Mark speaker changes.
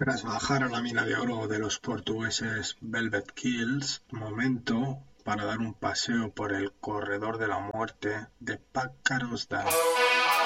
Speaker 1: Tras bajar a la mina de oro de los portugueses Velvet Kills, momento para dar un paseo por el corredor de la muerte de Packard's Dam.